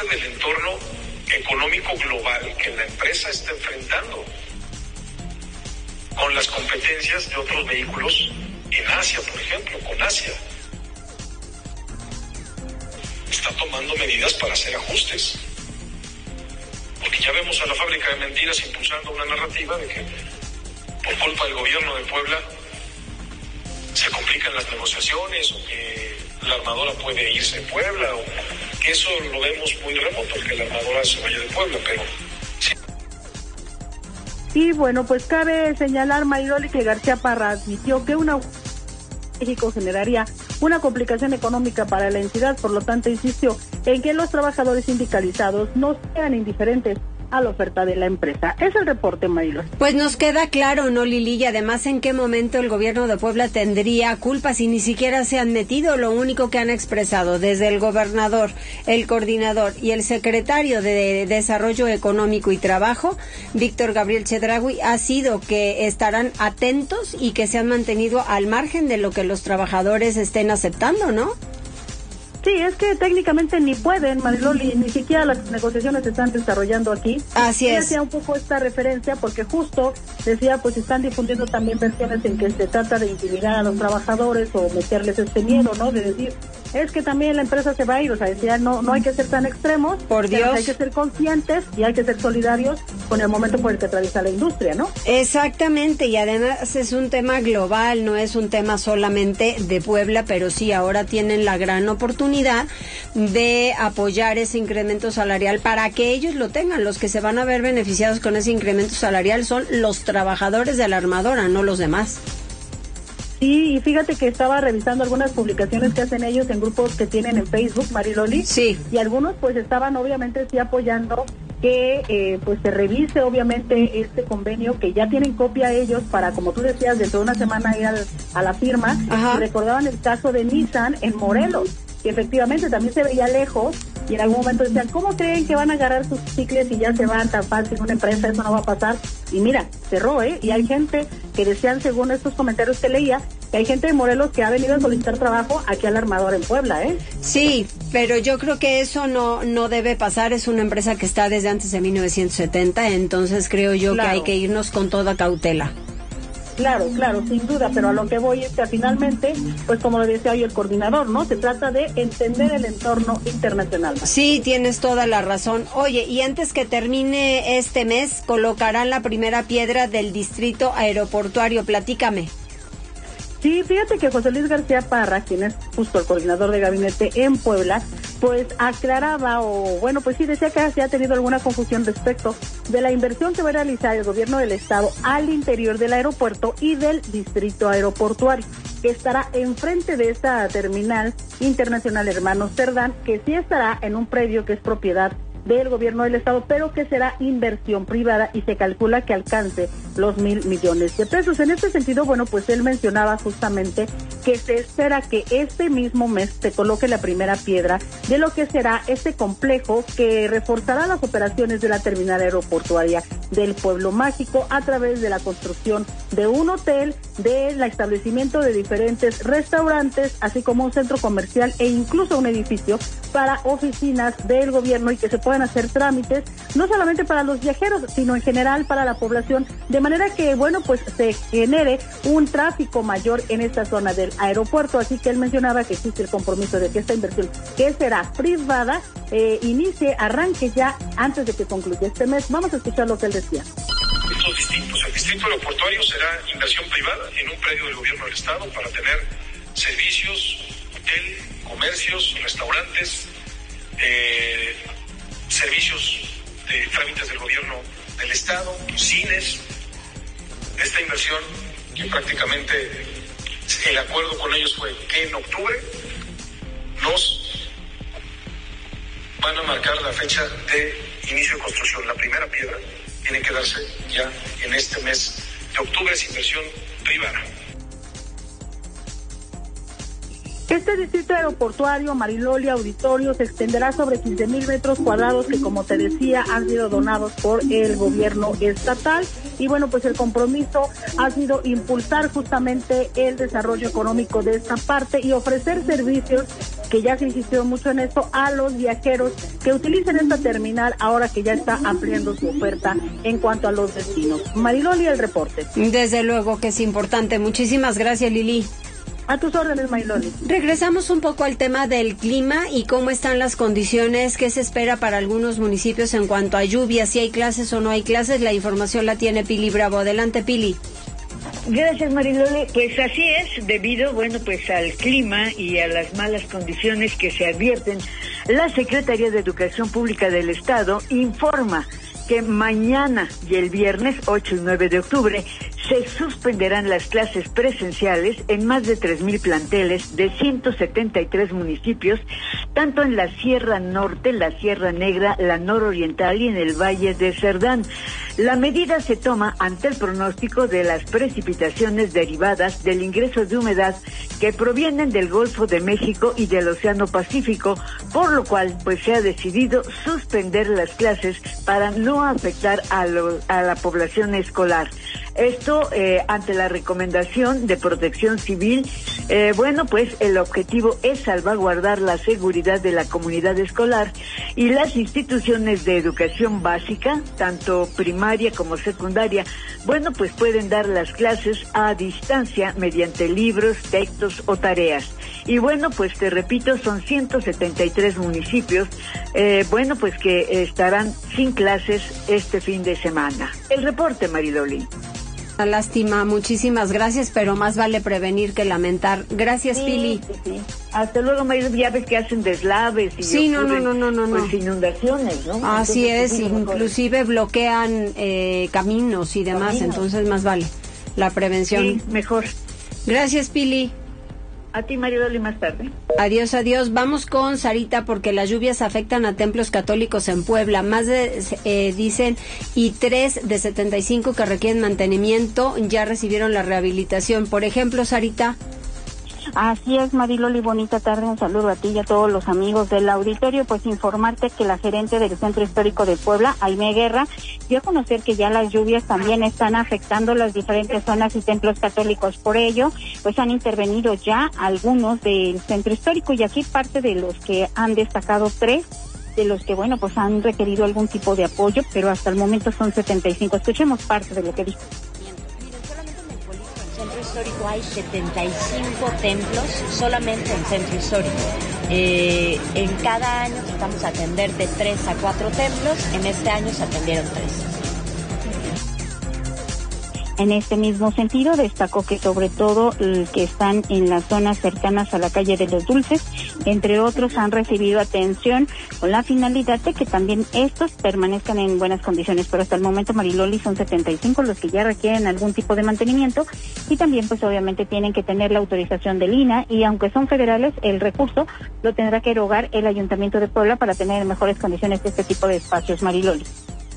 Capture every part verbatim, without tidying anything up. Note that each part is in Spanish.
parte del entorno económico global que la empresa está enfrentando, con las competencias de otros vehículos en Asia, por ejemplo, con Asia. Está tomando medidas para hacer ajustes. Porque ya vemos a la fábrica de mentiras impulsando una narrativa de que por culpa del gobierno de Puebla se complican las negociaciones, o que la armadora puede irse de Puebla, o que eso lo vemos muy remoto, que la armadora se vaya de Puebla, pero sí. Y bueno, pues cabe señalar, Mariloli, que García Parra admitió que una México generaría una complicación económica para la entidad, por lo tanto insistió en que los trabajadores sindicalizados no sean indiferentes a la oferta de la empresa. Es el reporte, Mariloli. Pues nos queda claro, ¿no, Lili? Y además, ¿en qué momento el gobierno de Puebla tendría culpa si ni siquiera se han metido? Lo único que han expresado desde el gobernador, el coordinador y el secretario de Desarrollo Económico y Trabajo, Víctor Gabriel Chedraui, ha sido que estarán atentos y que se han mantenido al margen de lo que los trabajadores estén aceptando, ¿no? Sí, es que técnicamente ni pueden, Mariloli, ni siquiera las negociaciones se están desarrollando aquí. Así es. Hacía un poco esta referencia porque justo decía, pues están difundiendo también versiones en que se trata de intimidar a los trabajadores o meterles este miedo, ¿no? De decir, es que también la empresa se va a ir, o sea, decía, no, no hay que ser tan extremos. Por Dios. Hay que ser conscientes y hay que ser solidarios con el momento por el que atraviesa la industria, ¿no? Exactamente, y además es un tema global, no es un tema solamente de Puebla, pero sí ahora tienen la gran oportunidad de apoyar ese incremento salarial para que ellos lo tengan. Los que se van a ver beneficiados con ese incremento salarial son los trabajadores de la armadora, no los demás. Sí, y fíjate que estaba revisando algunas publicaciones que hacen ellos en grupos que tienen en Facebook, Mariloli. Sí. Y algunos pues estaban obviamente sí apoyando que eh, pues se revise obviamente este convenio, que ya tienen copia ellos para, como tú decías, dentro de una semana ir al, a la firma. Ajá. Y recordaban el caso de Nissan en Morelos, que efectivamente también se veía lejos, y en algún momento decían, ¿cómo creen que van a agarrar sus cicles y ya se van tan fácil una empresa? Eso no va a pasar. Y mira, cerró, ¿eh? Y hay gente que decían, según estos comentarios que leía, que hay gente de Morelos que ha venido a solicitar trabajo aquí al armador en Puebla, ¿eh? Sí, pero yo creo que eso no no debe pasar. Es una empresa que está desde antes de mil novecientos setenta, entonces creo yo claro. que hay que irnos con toda cautela. Claro, claro, sin duda, pero a lo que voy es que finalmente, pues como lo decía hoy el coordinador, ¿no? Se trata de entender el entorno internacional. Sí, tienes toda la razón. Oye, y antes que termine este mes, colocarán la primera piedra del distrito aeroportuario. Platícame. Sí, fíjate que José Luis García Parra, quien es justo el coordinador de gabinete en Puebla, pues aclaraba, o bueno, pues sí decía que se ha tenido alguna confusión respecto de la inversión que va a realizar el gobierno del estado al interior del aeropuerto y del distrito aeroportuario, que estará enfrente de esta terminal internacional Hermanos Cerdán, que sí estará en un predio que es propiedad del gobierno del estado, pero que será inversión privada y se calcula que alcance los mil millones de pesos. En este sentido, bueno, pues él mencionaba justamente que se espera que este mismo mes se coloque la primera piedra de lo que será este complejo que reforzará las operaciones de la terminal aeroportuaria del Pueblo Mágico a través de la construcción de un hotel, del establecimiento de diferentes restaurantes, así como un centro comercial e incluso un edificio para oficinas del gobierno, y que se puedan hacer trámites, no solamente para los viajeros, sino en general para la población, de manera que, bueno, pues se genere un tráfico mayor en esta zona del aeropuerto. Así que él mencionaba que existe el compromiso de que esta inversión, que será privada, eh, inicie, arranque ya antes de que concluya este mes. Vamos a escuchar lo que él decía. Estos distintos, el distrito aeroportuario será inversión privada en un predio del gobierno del estado para tener servicios, hotel, comercios, restaurantes, eh, servicios de trámites del gobierno del estado, cines. Esta inversión, que prácticamente el acuerdo con ellos fue que en octubre nos van a marcar la fecha de inicio de construcción. La primera piedra tiene que darse ya en este mes de octubre, es inversión privada. Este distrito aeroportuario, Mariloli, auditorio, se extenderá sobre quince mil metros cuadrados que, como te decía, han sido donados por el gobierno estatal. Y bueno, pues el compromiso ha sido impulsar justamente el desarrollo económico de esta parte y ofrecer servicios que ya se insistió mucho en esto, a los viajeros que utilicen esta terminal ahora que ya está ampliando su oferta en cuanto a los destinos. Mariloli, el reporte. Desde luego que es importante. Muchísimas gracias, Lili. A tus órdenes, Mariloli. Regresamos un poco al tema del clima y cómo están las condiciones, qué se espera para algunos municipios en cuanto a lluvias, si hay clases o no hay clases. La información la tiene Pili Bravo. Adelante, Pili. Gracias, Mariloli. Pues así es, debido, bueno, pues al clima y a las malas condiciones que se advierten, la Secretaría de Educación Pública del Estado informa que mañana y el viernes ocho y nueve de octubre se suspenderán las clases presenciales en más de tres mil planteles de ciento setenta y tres municipios, tanto en la Sierra Norte, la Sierra Negra, la Nororiental y en el Valle de Cerdán. La medida se toma ante el pronóstico de las precipitaciones derivadas del ingreso de humedad que provienen del Golfo de México y del Océano Pacífico, por lo cual pues se ha decidido suspender las clases para no afectar a, lo, a la población escolar. Esto eh, ante la recomendación de Protección Civil. Eh, bueno, pues el objetivo es salvaguardar la seguridad de la comunidad escolar y las instituciones de educación básica, tanto primaria como secundaria, bueno, pues pueden dar las clases a distancia mediante libros, textos o tareas. Y bueno, pues te repito, son ciento setenta y tres municipios, eh, bueno, pues que estarán sin clases este fin de semana. El reporte, Mariloli. Una lástima, muchísimas gracias, pero más vale prevenir que lamentar. Gracias, sí, Pili. Sí, sí. Hasta luego, Mariloli, ya ves que hacen deslaves y sí, no, no, no, no, no, pues inundaciones, ¿no? Así entonces, es, inclusive mejor. bloquean eh, caminos y demás, caminos. Entonces más vale la prevención. Sí, mejor. Gracias, Pili. A ti, Mariloli, más tarde. Adiós, adiós. Vamos con Sarita porque las lluvias afectan a templos católicos en Puebla. Más de, eh, dicen, y tres de setenta y cinco que requieren mantenimiento ya recibieron la rehabilitación. Por ejemplo, Sarita. Así es, Mariloli, bonita tarde, un saludo a ti y a todos los amigos del auditorio. Pues informarte que la gerente del Centro Histórico de Puebla, Aimee Guerra, dio a conocer que ya las lluvias también están afectando las diferentes zonas y templos católicos. Por ello, pues han intervenido ya algunos del Centro Histórico y aquí parte de los que han destacado tres de los que, bueno, pues han requerido algún tipo de apoyo, pero hasta el momento son setenta y cinco. Escuchemos parte de lo que dijo. Centro Histórico hay setenta y cinco templos solamente en Centro Histórico. Eh, en cada año tratamos de atender de tres a cuatro templos, en este año se atendieron tres. En este mismo sentido, destacó que sobre todo el que están en las zonas cercanas a la calle de los Dulces, entre otros, han recibido atención con la finalidad de que también estos permanezcan en buenas condiciones. Pero hasta el momento, Mariloli, son setenta y cinco los que ya requieren algún tipo de mantenimiento y también pues obviamente tienen que tener la autorización del I N A y aunque son federales, el recurso lo tendrá que erogar el Ayuntamiento de Puebla para tener en mejores condiciones este tipo de espacios, Mariloli.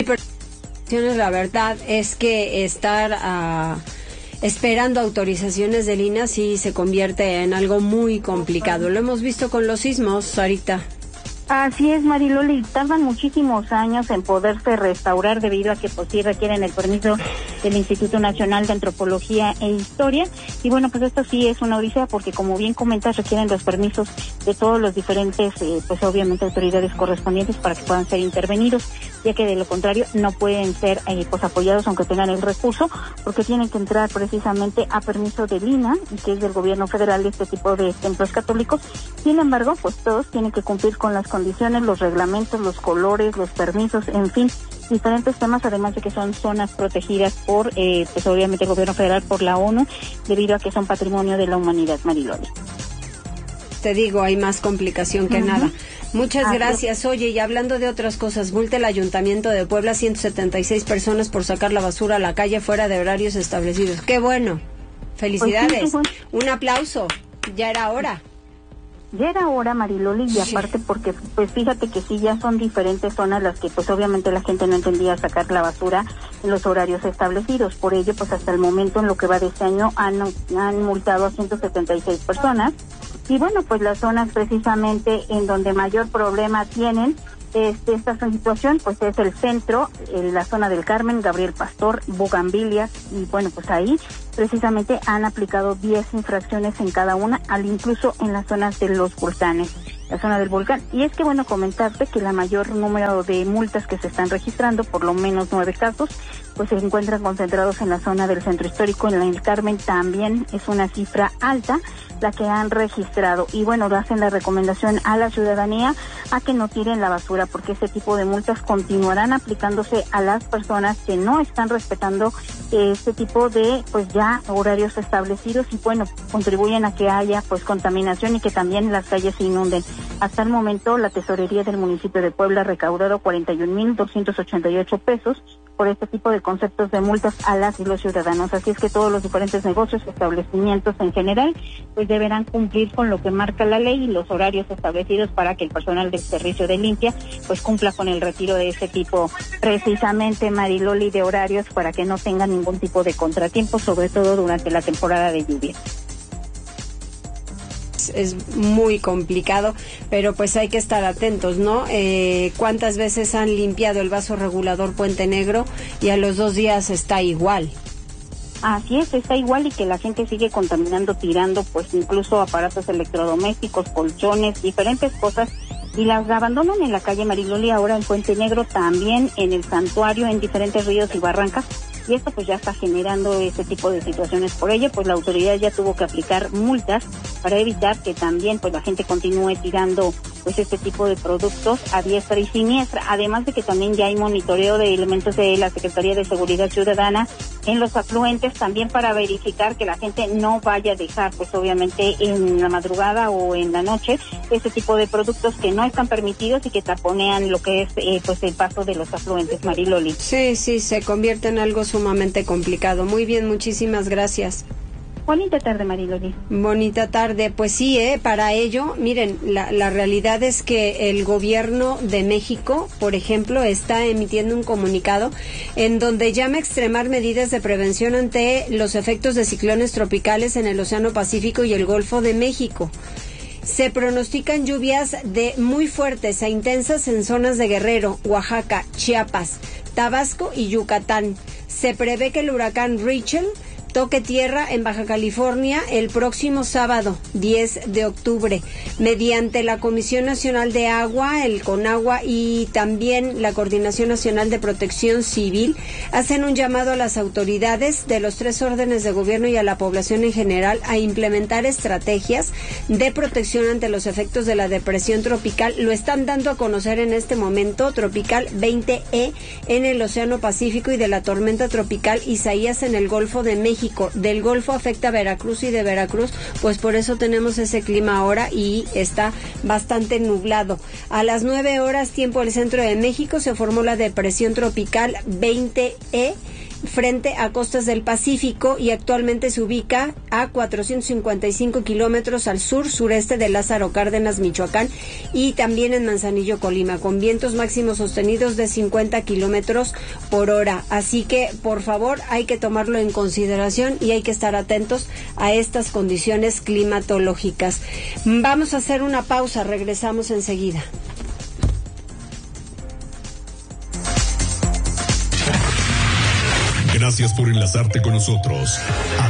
La verdad es que estar uh, esperando autorizaciones del I N A sí se convierte en algo muy complicado. Lo hemos visto con los sismos, Sarita. Así es, Mariloli, tardan muchísimos años en poderse restaurar debido a que pues sí requieren el permiso del Instituto Nacional de Antropología e Historia y bueno, pues esto sí es una odisea porque como bien comentas requieren los permisos de todos los diferentes, eh, pues obviamente autoridades correspondientes para que puedan ser intervenidos, ya que de lo contrario no pueden ser eh, pues apoyados aunque tengan el recurso porque tienen que entrar precisamente a permiso del I N A y que es del gobierno federal de este tipo de templos católicos. Sin embargo, pues todos tienen que cumplir con las condiciones, los reglamentos, los colores, los permisos, en fin, diferentes temas, además de que son zonas protegidas por, eh, pues obviamente el gobierno federal, por la ONU, debido a que son patrimonio de la humanidad, Mariloli. Te digo, hay más complicación que uh-huh. nada. Muchas Así gracias. Oye, y hablando de otras cosas, multa el Ayuntamiento de Puebla ciento setenta y seis personas por sacar la basura a la calle fuera de horarios establecidos. ¡Qué bueno! Felicidades. Pues sí, pues, un aplauso. Ya era hora. Ya era hora, Mariloli, y aparte porque, pues fíjate que sí, ya son diferentes zonas las que, pues obviamente la gente no entendía sacar la basura en los horarios establecidos. Por ello, pues hasta el momento, en lo que va de este año, han, han multado a ciento setenta y seis personas. Y bueno, pues las zonas precisamente en donde mayor problema tienen este, esta situación, pues es el centro, en la zona del Carmen, Gabriel Pastor, Bugambilias, y bueno, pues ahí precisamente han aplicado diez infracciones en cada una, al incluso en las zonas de los Volcanes. la zona del volcán. Y es que, bueno, comentarte que la mayor número de multas que se están registrando, por lo menos nueve casos, pues se encuentran concentrados en la zona del centro histórico. En el Carmen también es una cifra alta la que han registrado. Y bueno, hacen la recomendación a la ciudadanía a que no tiren la basura, porque este tipo de multas continuarán aplicándose a las personas que no están respetando este tipo de, pues ya, horarios establecidos, y bueno, contribuyen a que haya pues contaminación y que también las calles se inunden. Hasta el momento, la tesorería del municipio de Puebla ha recaudado cuarenta y un mil doscientos ochenta y ocho pesos por este tipo de conceptos de multas a las y los ciudadanos. Así es que todos los diferentes negocios, establecimientos en general, pues deberán cumplir con lo que marca la ley y los horarios establecidos para que el personal del servicio de limpia pues cumpla con el retiro de ese tipo, precisamente, Mariloli, de horarios, para que no tenga ningún tipo de contratiempo, sobre todo durante la temporada de lluvia. Es muy complicado, pero pues hay que estar atentos, ¿no? Eh, ¿Cuántas veces han limpiado el vaso regulador Puente Negro y a los dos días está igual? Así es, está igual, y que la gente sigue contaminando, tirando pues incluso aparatos electrodomésticos, colchones, diferentes cosas, y las abandonan en la calle, Mariloli, ahora en Puente Negro, también en el santuario, en diferentes ríos y barrancas. Y esto pues ya está generando este tipo de situaciones. Por ello, pues la autoridad ya tuvo que aplicar multas para evitar que también pues la gente continúe tirando pues este tipo de productos a diestra y siniestra. Además de que también ya hay monitoreo de elementos de la Secretaría de Seguridad Ciudadana en los afluentes, también para verificar que la gente no vaya a dejar pues obviamente en la madrugada o en la noche este tipo de productos que no están permitidos y que taponean lo que es eh, pues el paso de los afluentes, Mariloli. Sí, sí, se convierte en algo sumamente complicado. Muy bien, muchísimas gracias. Bonita tarde, Mariloli. Bonita tarde. Pues sí, eh, para ello, miren, la, la realidad es que el gobierno de México, por ejemplo, está emitiendo un comunicado en donde llama a extremar medidas de prevención ante los efectos de ciclones tropicales en el Océano Pacífico y el Golfo de México. Se pronostican lluvias de muy fuertes a intensas en zonas de Guerrero, Oaxaca, Chiapas, Tabasco y Yucatán. Se prevé que el huracán Rachel toque tierra en Baja California el próximo sábado, diez de octubre, mediante la Comisión Nacional de Agua, el CONAGUA, y también la Coordinación Nacional de Protección Civil, hacen un llamado a las autoridades de los tres órdenes de gobierno y a la población en general a implementar estrategias de protección ante los efectos de la depresión tropical. Lo están dando a conocer en este momento, tropical veinte E en el Océano Pacífico y de la tormenta tropical Isaías en el Golfo de México. Del Golfo afecta a Veracruz, y de Veracruz, pues por eso tenemos ese clima ahora y está bastante nublado. A las nueve horas, tiempo del centro de México, se formó la depresión tropical veinte E frente a costas del Pacífico y actualmente se ubica a cuatrocientos cincuenta y cinco kilómetros al sur-sureste de Lázaro Cárdenas, Michoacán, y también en Manzanillo, Colima, con vientos máximos sostenidos de cincuenta kilómetros por hora. Así que, por favor, hay que tomarlo en consideración y hay que estar atentos a estas condiciones climatológicas. Vamos a hacer una pausa, regresamos enseguida. Gracias por enlazarte con nosotros.